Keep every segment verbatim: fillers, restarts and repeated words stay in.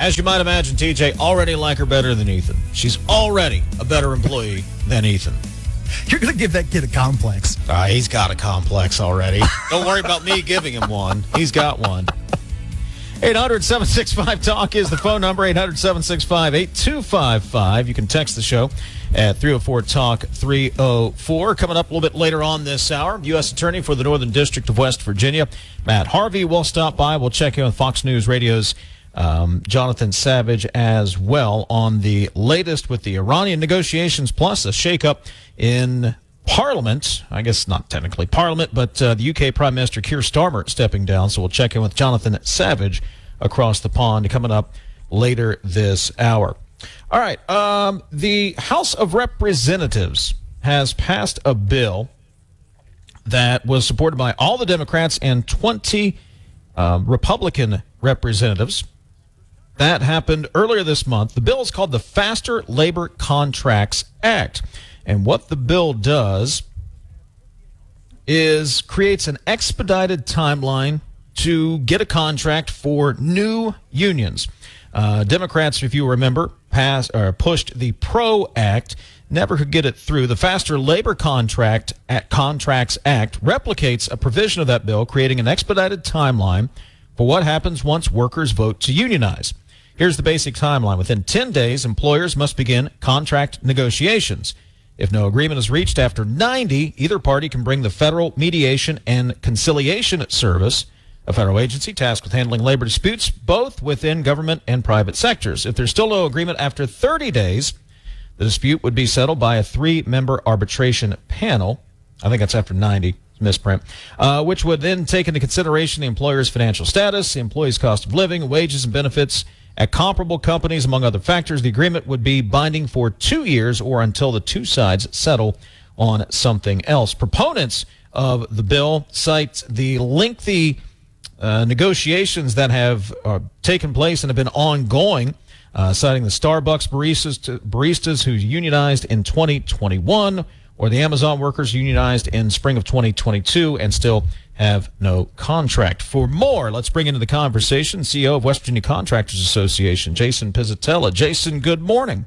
as you might imagine, T J, already like her better than Ethan. She's already a better employee than Ethan. You're going to give that kid a complex. Uh, he's got a complex already. Don't worry about me giving him one. He's got one. eight hundred, seven six five, talk is the phone number, eight hundred, seven six five, eight two five five. You can text the show at three oh four talk three oh four. Coming up a little bit later on this hour, U S Attorney for the Northern District of West Virginia, Matt Harvey, will stop by. We'll check in with Fox News Radio's um, Jonathan Savage as well on the latest with the Iranian negotiations, plus a shakeup in Parliament. I guess not technically Parliament, but uh, the U K Prime Minister Keir Starmer stepping down. So we'll check in with Jonathan Savage across the pond coming up later this hour. All right. Um, the House of Representatives has passed a bill that was supported by all the Democrats and twenty uh, Republican representatives. That happened earlier this month. The bill is called the Faster Labor Contracts Act. And what the bill does is creates an expedited timeline to get a contract for new unions. Uh, Democrats, if you remember, passed or pushed the PRO Act, never could get it through. The Faster Labor Contract Act, Contracts Act replicates a provision of that bill, creating an expedited timeline for what happens once workers vote to unionize. Here's the basic timeline. Within ten days, employers must begin contract negotiations. If no agreement is reached after ninety, either party can bring the Federal Mediation and Conciliation Service, a federal agency tasked with handling labor disputes, both within government and private sectors. If there's still no agreement after thirty days, the dispute would be settled by a three-member arbitration panel. I think that's after ninety. Misprint, uh, which would then take into consideration the employer's financial status, the employee's cost of living, wages and benefits at comparable companies, among other factors. The agreement would be binding for two years or until the two sides settle on something else. Proponents of the bill cite the lengthy uh, negotiations that have uh, taken place and have been ongoing, uh, citing the Starbucks baristas, to, baristas who unionized in twenty twenty-one, or the Amazon workers unionized in spring of twenty twenty-two and still have no contract. For more, let's bring into the conversation C E O of West Virginia Contractors Association, Jason Pizzatella. Jason, good morning.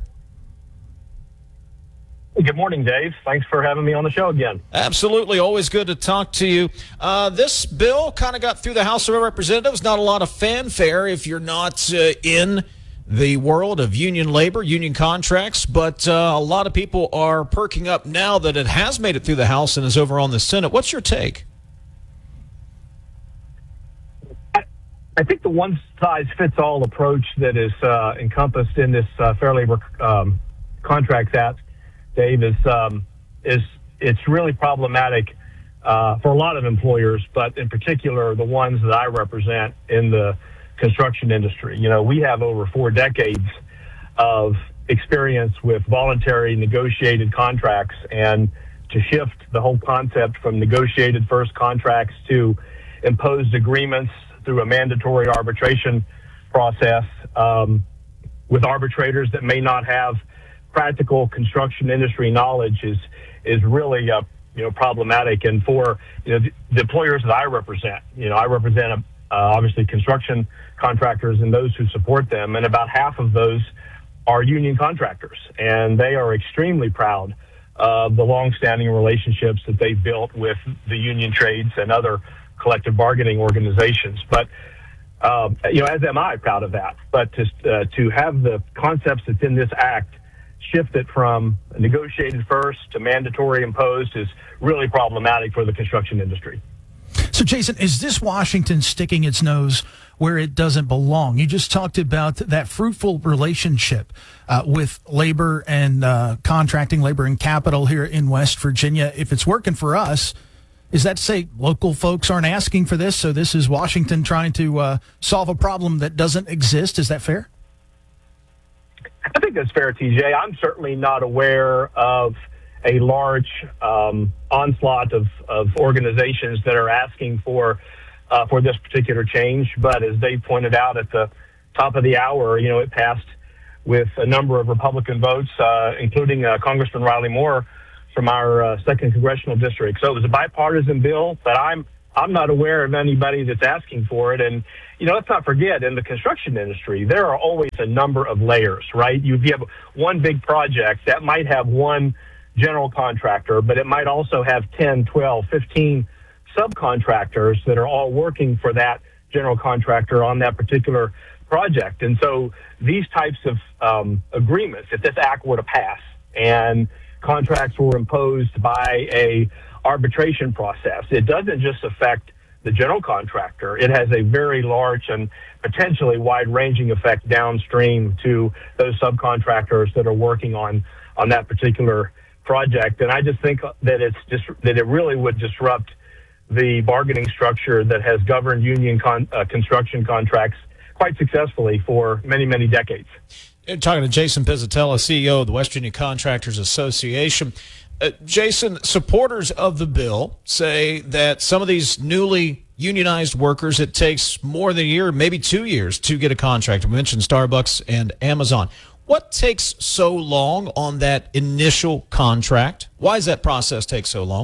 Good morning, Dave. Thanks for having me on the show again. Absolutely. Always good to talk to you. Uh, this bill kind of got through the House of Representatives. Not a lot of fanfare if you're not uh, in the world of union labor, union contracts, but uh, a lot of people are perking up now that it has made it through the House and is over on the Senate. What's your take? I think the one-size-fits-all approach that is uh, encompassed in this uh, Fair Labor um, Contracts Act, Dave, is um, is it's really problematic uh, for a lot of employers, but in particular the ones that I represent in the construction industry. You know, we have over four decades of experience with voluntary negotiated contracts, and to shift the whole concept from negotiated first contracts to imposed agreements through a mandatory arbitration process um, with arbitrators that may not have practical construction industry knowledge is is really uh, you know problematic. And for you know the, the employers that I represent, you know I represent uh, obviously construction contractors and those who support them, and about half of those are union contractors, and they are extremely proud of the longstanding relationships that they've built with the union trades and other collective bargaining organizations. But um, you know, as am I, proud of that. But to uh, to have the concepts that's in this act shifted from negotiated first to mandatory imposed is really problematic for the construction industry. So, Jason, is this Washington sticking its nose where it doesn't belong? You just talked about that fruitful relationship uh, with labor and uh, contracting, labor and capital here in West Virginia. If it's working for us, is that to say local folks aren't asking for this, so this is Washington trying to uh, solve a problem that doesn't exist? Is that fair? I think that's fair, T J. I'm certainly not aware of a large um, onslaught of, of organizations that are asking for uh, for this particular change. But as Dave pointed out at the top of the hour, you know, it passed with a number of Republican votes, uh, including uh, Congressman Riley Moore from our uh, second congressional district. So it was a bipartisan bill, but I'm I'm not aware of anybody that's asking for it. And you know, let's not forget, in the construction industry, there are always a number of layers, right? You have one big project that might have one general contractor, but it might also have ten, twelve, fifteen subcontractors that are all working for that general contractor on that particular project. And so these types of um, agreements, if this act were to pass and contracts were imposed by a arbitration process, it doesn't just affect the general contractor. It has a very large and potentially wide-ranging effect downstream to those subcontractors that are working on, on that particular project. And I just think that it's just that it really would disrupt the bargaining structure that has governed union con, uh, construction contracts quite successfully for many, many decades. You're talking to Jason Pizzatella, C E O of the West Virginia Contractors Association. Uh, Jason, supporters of the bill say that some of these newly unionized workers, it takes more than a year, maybe two years to get a contract. We mentioned Starbucks and Amazon. What takes so long on that initial contract? Why does that process take so long?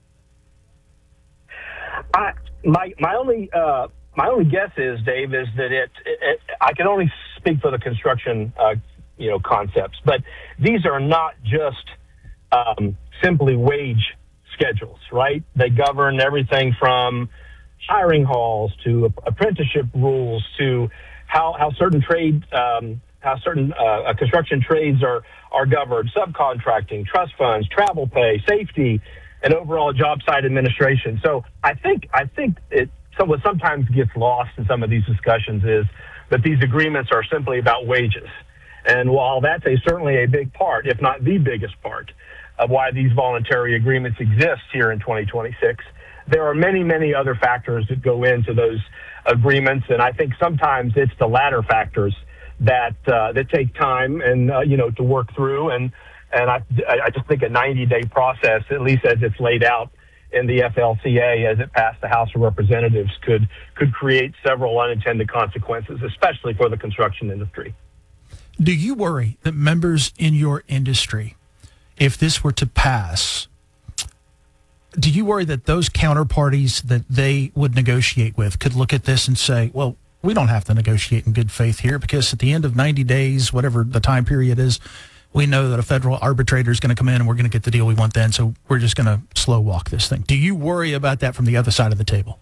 I, my my only uh, my only guess is, Dave, is that it, it, it I can only speak for the construction uh, you know concepts, but these are not just um, simply wage schedules, right? They govern everything from hiring halls to apprenticeship rules to how how certain trade um, how certain uh, construction trades are are governed, subcontracting, trust funds, travel pay, safety, and overall job site administration. So I think I think it so what sometimes gets lost in some of these discussions is that these agreements are simply about wages. And while that's a certainly a big part, if not the biggest part, of why these voluntary agreements exist here in twenty twenty-six, there are many, many other factors that go into those agreements. And I think sometimes it's the latter factors that uh, that take time and uh, you know to work through. And And I, I just think a ninety-day process, at least as it's laid out in the F L C A as it passed the House of Representatives, could could create several unintended consequences, especially for the construction industry. Do you worry that members in your industry, if this were to pass, do you worry that those counterparties that they would negotiate with could look at this and say, well, we don't have to negotiate in good faith here because at the end of ninety days, whatever the time period is, we know that a federal arbitrator is going to come in and we're going to get the deal we want then, so we're just going to slow walk this thing. Do you worry about that from the other side of the table?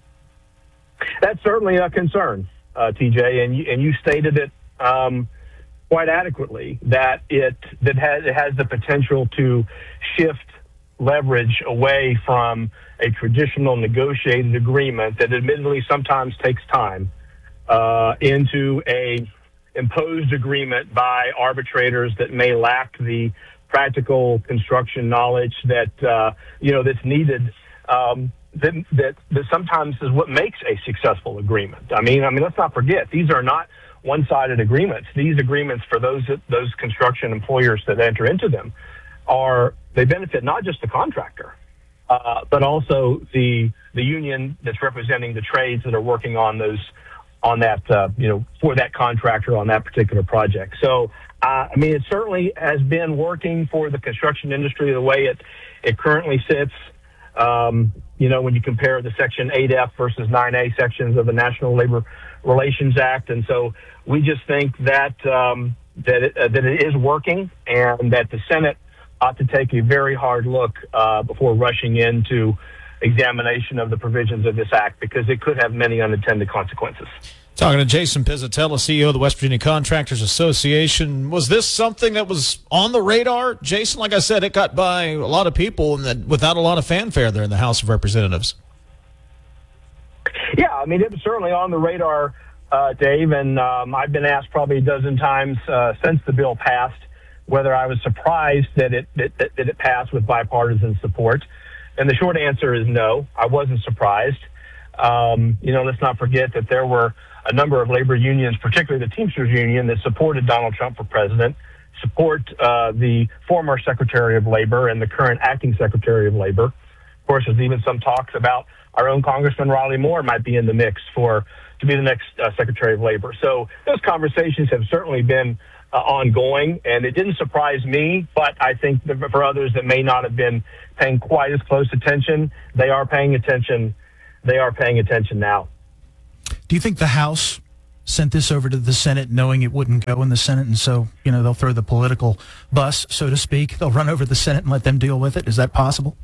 That's certainly a concern, uh, T J, and you, and you stated it um, quite adequately, that it that has, it has the potential to shift leverage away from a traditional negotiated agreement that admittedly sometimes takes time uh, into a imposed agreement by arbitrators that may lack the practical construction knowledge that uh, you know that's needed. Um, that, that that sometimes is what makes a successful agreement. I mean, I mean, let's not forget these are not one-sided agreements. These agreements for those those construction employers that enter into them are they benefit not just the contractor, uh, but also the the union that's representing the trades that are working on those. on that, uh, you know, for that contractor on that particular project. So, uh, I mean, it certainly has been working for the construction industry the way it, it currently sits. Um, you know, when you compare the Section eight F versus nine A sections of the National Labor Relations Act. And so we just think that, um, that, it, uh, that it is working and that the Senate ought to take a very hard look uh, before rushing into examination of the provisions of this act because it could have many unintended consequences. Talking to Jason Pizzatella, C E O of the West Virginia Contractors Association. Was this something that was on the radar, Jason? Like I said, it got by a lot of people and that without a lot of fanfare there in the House of Representatives. Yeah, I mean, it was certainly on the radar, uh, Dave, and um, I've been asked probably a dozen times uh, since the bill passed whether I was surprised that it, that, that it passed with bipartisan support. And the short answer is no, I wasn't surprised. Um, you know, let's not forget that there were a number of labor unions, particularly the Teamsters Union, that supported Donald Trump for president, support uh, the former Secretary of Labor and the current acting Secretary of Labor. Of course, there's even some talks about our own Congressman Riley Moore might be in the mix for to be the next uh, Secretary of Labor. So those conversations have certainly been uh, ongoing, and it didn't surprise me, but I think that for others that may not have been paying quite as close attention, they are paying attention. They are paying attention now. Do you think the House sent this over to the Senate knowing it wouldn't go in the Senate, and so, you know, they'll throw the political bus, so to speak? They'll run over the Senate and let them deal with it? Is that possible?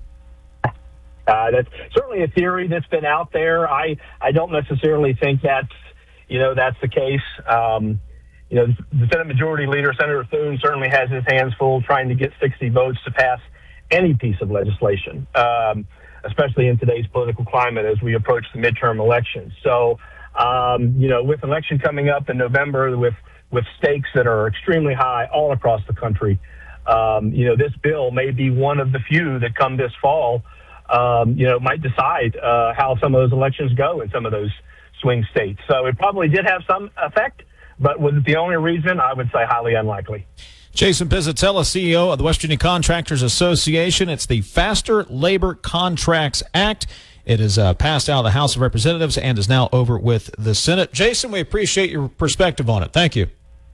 Uh, that's certainly a theory that's been out there. I, I don't necessarily think that's, you know, that's the case. Um, you know, the Senate Majority Leader, Senator Thune, certainly has his hands full trying to get sixty votes to pass any piece of legislation, um, especially in today's political climate as we approach the midterm elections. So, um, you know, with election coming up in November, with, with stakes that are extremely high all across the country, um, you know, this bill may be one of the few that come this fall, um, you know, might decide uh, how some of those elections go in some of those swing states. So it probably did have some effect, but was it the only reason? I would say highly unlikely. Jason Pizzatella, C E O of the West Virginia Contractors Association. It's the Faster Labor Contracts Act. It is uh, passed out of the House of Representatives and is now over with the Senate. Jason, we appreciate your perspective on it. Thank you.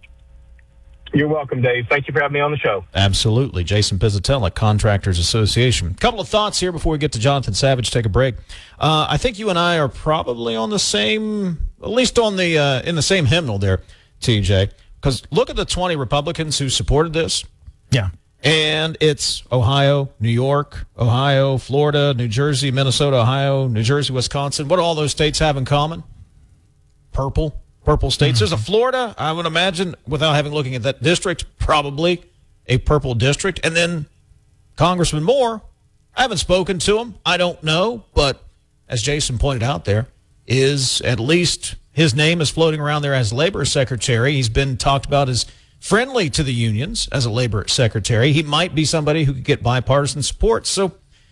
You're welcome, Dave. Thank you for having me on the show. Absolutely. Jason Pizzatella, Contractors Association. A couple of thoughts here before we get to Jonathan Savage. Take a break. Uh, I think you and I are probably on the same, at least on the uh, in the same hymnal there, T J. Because look at the twenty Republicans who supported this. Yeah. And it's Ohio, New York, Ohio, Florida, New Jersey, Minnesota, Ohio, New Jersey, Wisconsin. What do all those states have in common? Purple. Purple states. Mm-hmm. There's a Florida, I would imagine, without having looking at that district, probably a purple district. And then Congressman Moore, I haven't spoken to him. I don't know. But as Jason pointed out there, is at least his name is floating around there as labor secretary. He's been talked about as friendly to the unions as a labor secretary. He might be somebody who could get bipartisan support. So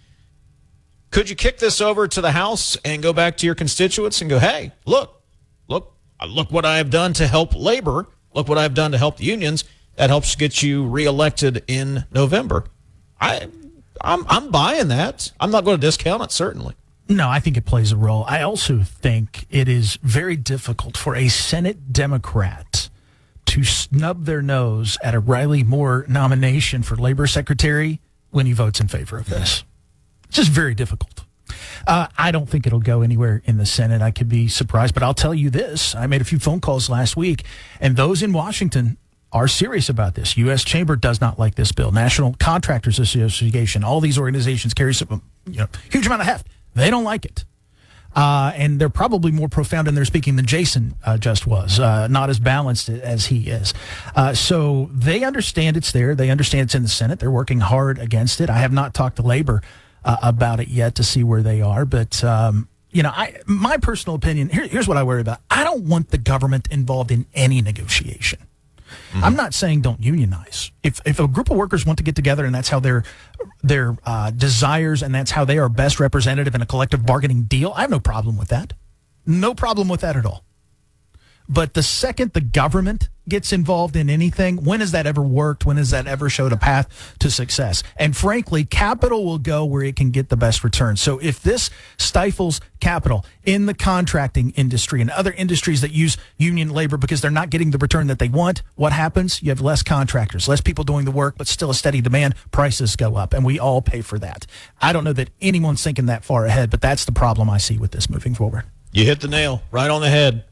could you kick this over to the House and go back to your constituents and go, hey, look, look, look what I have done to help labor. Look what I've done to help the unions. That helps get you reelected in November. I, I'm, I'm buying that. I'm not going to discount it, certainly. No, I think it plays a role. I also think it is very difficult for a Senate Democrat to snub their nose at a Riley Moore nomination for labor secretary when he votes in favor of this. It's just very difficult. Uh, I don't think it'll go anywhere in the Senate. I could be surprised, but I'll tell you this. I made a few phone calls last week, and those in Washington are serious about this. U S Chamber does not like this bill. National Contractors Association, all these organizations carry some, you know, huge amount of heft. They don't like it. Uh, and they're probably more profound in their speaking than Jason uh, just was, uh, not as balanced as he is. Uh, so they understand it's there. They understand it's in the Senate. They're working hard against it. I have not talked to labor uh, about it yet to see where they are. But, um, you know, I, my personal opinion, here, here's what I worry about. I don't want the government involved in any negotiation. Mm-hmm. I'm not saying don't unionize. If if a group of workers want to get together and that's how their their uh, desires and that's how they are best representative in a collective bargaining deal, I have no problem with that. No problem with that at all. But the second the government gets involved in anything, when has that ever worked? When has that ever showed a path to success? And frankly, capital will go where it can get the best return. So if this stifles capital in the contracting industry and other industries that use union labor because they're not getting the return that they want, what happens? You have less contractors, less people doing the work, but still a steady demand. Prices go up, and we all pay for that. I don't know that anyone's thinking that far ahead, but that's the problem I see with this moving forward. You hit the nail right on the head.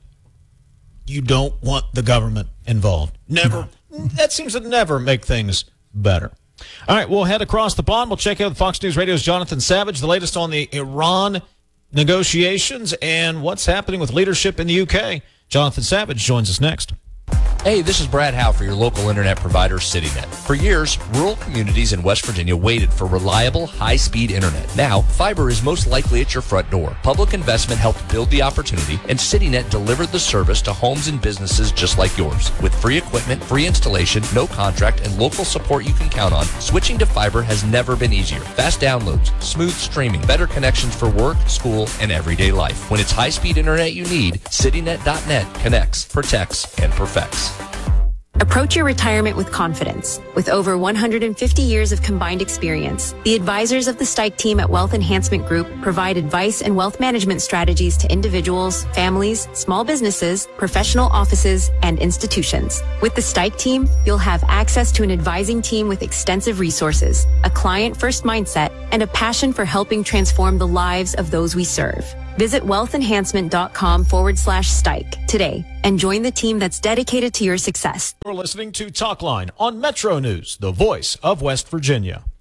You don't want the government involved. Never. No. That seems to never make things better. All right, we'll head across the pond. We'll check out Fox News Radio's Jonathan Savage, the latest on the Iran negotiations and what's happening with leadership in the U K. Jonathan Savage joins us next. Hey, this is Brad Howe for your local internet provider, CityNet. For years, rural communities in West Virginia waited for reliable, high-speed internet. Now, fiber is most likely at your front door. Public investment helped build the opportunity, and CityNet delivered the service to homes and businesses just like yours. With free equipment, free installation, no contract, and local support you can count on, switching to fiber has never been easier. Fast downloads, smooth streaming, better connections for work, school, and everyday life. When it's high-speed internet you need, CityNet dot net connects, protects, and perfects. Approach your retirement with confidence. With over one hundred fifty years of combined experience, the advisors of the Stike team at Wealth Enhancement Group provide advice and wealth management strategies to individuals, families, small businesses, professional offices, and institutions. With the Stike team, you'll have access to an advising team with extensive resources, a client-first mindset, and a passion for helping transform the lives of those we serve. Visit wealthenhancement.com forward slash Stike today and join the team that's dedicated to your success. You're listening to Talkline on Metro News, the voice of West Virginia.